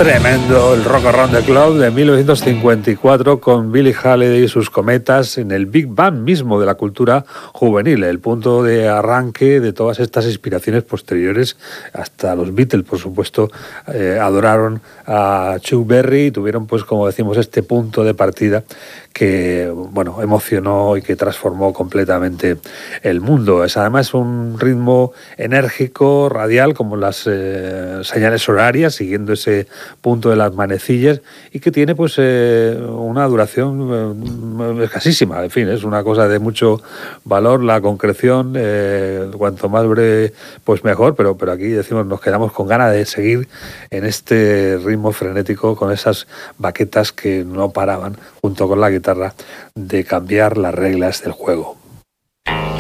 Tremendo el Rock Around the Clock de 1954 con Billie Holiday y sus Cometas en el Big Bang mismo de la cultura juvenil, el punto de arranque de todas estas inspiraciones posteriores. Hasta los Beatles, por supuesto, adoraron a Chuck Berry y tuvieron, pues como decimos, este punto de partida que, bueno, emocionó y que transformó completamente el mundo. Es además un ritmo enérgico, radial, como las señales horarias, siguiendo ese punto de las manecillas, y que tiene pues una duración escasísima. En fin, es una cosa de mucho valor la concreción, cuanto más breve pues mejor, pero aquí decimos, nos quedamos con ganas de seguir en este ritmo frenético con esas baquetas que no paraban junto con la guitarra de cambiar las reglas del juego.